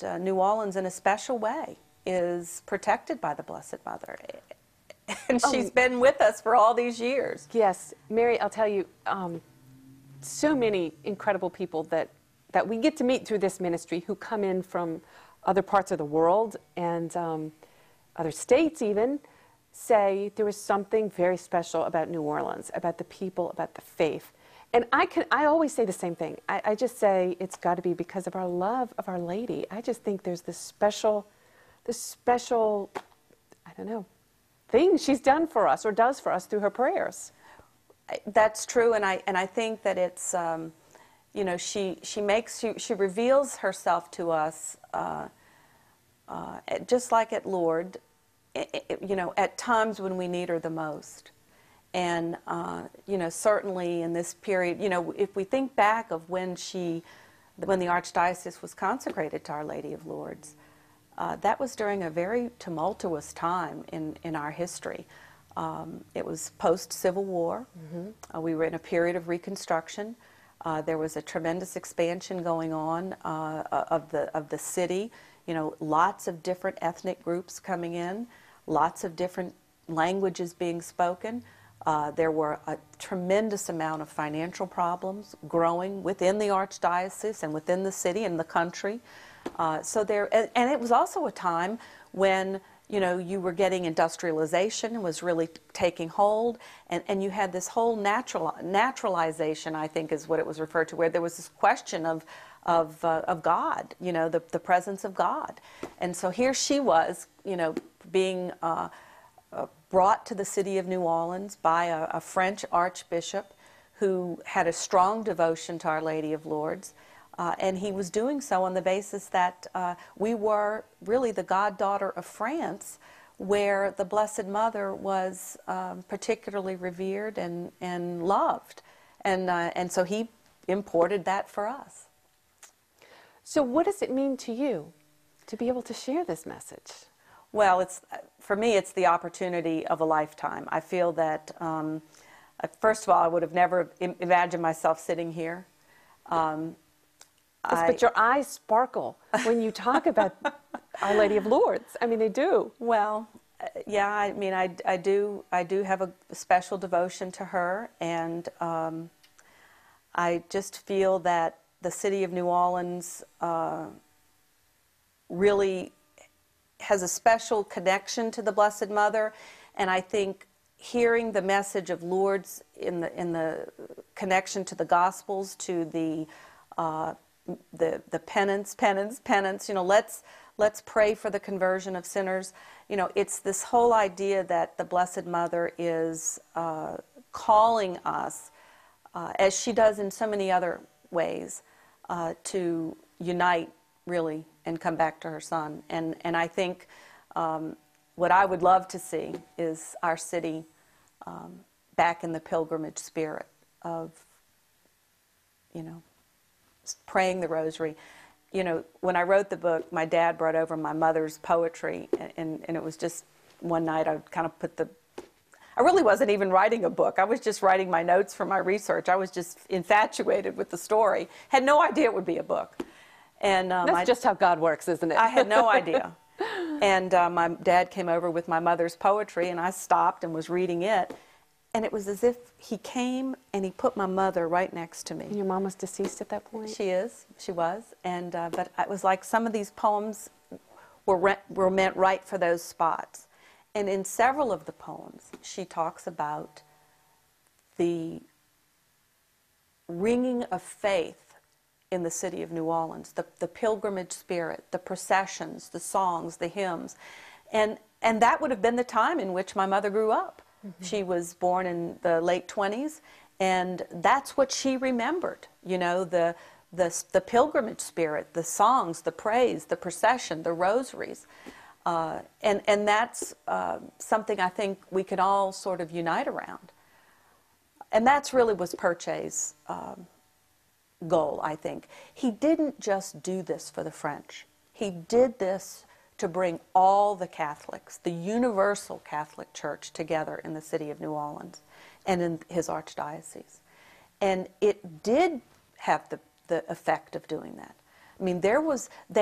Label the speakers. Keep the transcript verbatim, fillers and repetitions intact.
Speaker 1: uh, New Orleans, in a special way, is protected by the Blessed Mother. And she's
Speaker 2: Oh,
Speaker 1: been with us for all these years.
Speaker 2: yes, Mary, I'll tell you, um, so many incredible people that, that we get to meet through this ministry who come in from other parts of the world and um, other states even, say there was something very special about New Orleans, about the people, about the faith. And I can, I always say the same thing. I, I just say it's got to be because of our love of Our Lady. I just think there's this special, this special, I don't know, thing she's done for us or does for us through her prayers.
Speaker 1: That's true, and I and I think that it's, um, you know, she she makes you she reveals herself to us, uh, uh, just like at Lourdes, it, it, you know, at times when we need her the most. And, uh, you know, certainly in this period, you know, if we think back of when she, when the Archdiocese was consecrated to Our Lady of Lourdes, uh, that was during a very tumultuous time in, in our history. Um, it was post-Civil War. Mm-hmm. uh, we were in a period of Reconstruction. Uh, there was a tremendous expansion going on uh, of the, of the city. You know, lots of different ethnic groups coming in, lots of different languages being spoken. Uh, there were a tremendous amount of financial problems growing within the Archdiocese and within the city and the country. Uh, so there, and, and it was also a time when, you know, you were getting industrialization was really taking hold, and, and you had this whole natural naturalization, I think is what it was referred to, where there was this question of of, uh, of God, you know, the, the presence of God. And so here she was, you know, being uh, Uh, brought to the city of New Orleans by a, a French archbishop who had a strong devotion to Our Lady of Lourdes, uh, and he was doing so on the basis that uh, we were really the goddaughter of France, where the Blessed Mother was um, particularly revered and, and loved. And, uh, and so he imported that for us.
Speaker 2: So what does it mean to you to be able to share this message?
Speaker 1: Well, it's, for me, it's the opportunity of a lifetime. I feel that, um, first of all, I would have never im imagined myself sitting here. Um,
Speaker 2: yes,
Speaker 1: I,
Speaker 2: but your eyes sparkle when you talk about Our Lady of Lourdes. I mean, they do.
Speaker 1: Well, uh, yeah, I mean, I, I, do, I do have a special devotion to her, and um, I just feel that the city of New Orleans uh, really has a special connection to the Blessed Mother, and I think hearing the message of Lourdes in the in the connection to the Gospels, to the uh, the the penance, penance, penance. You know, let's let's pray for the conversion of sinners. You know, it's this whole idea that the Blessed Mother is uh, calling us, uh, as she does in so many other ways, uh, to unite, really, and come back to her Son. And, and I think um, what I would love to see is our city um, back in the pilgrimage spirit of, you know, praying the rosary. You know, when I wrote the book, my dad brought over my mother's poetry, and, and, and it was just one night I kind of put the, I really wasn't even writing a book. I was just writing my notes for my research. I was just infatuated with the story. Had no idea it would be a book. And, um,
Speaker 2: That's
Speaker 1: I,
Speaker 2: just how God works, isn't it?
Speaker 1: I had no idea. And uh, my dad came over with my mother's poetry, and I stopped and was reading it. And it was as if he came and he put my mother right next to me.
Speaker 2: And your mom was deceased at that point?
Speaker 1: She is. She was. And, uh, but it was like some of these poems were, re were meant right for those spots. And in several of the poems, she talks about the ringing of faith in the city of New Orleans, the, the pilgrimage spirit, the processions, the songs, the hymns. And, and that would have been the time in which my mother grew up. Mm-hmm. She was born in the late twenties, and that's what she remembered, you know, the, the, the pilgrimage spirit, the songs, the praise, the procession, the rosaries. Uh, and, and that's uh, something I think we can all sort of unite around. And that's really was Perché's um, goal, I think. He didn't just do this for the French. He did this to bring all the Catholics, the universal Catholic Church, together in the city of New Orleans and in his archdiocese. And it did have the, the effect of doing that. I mean, there was...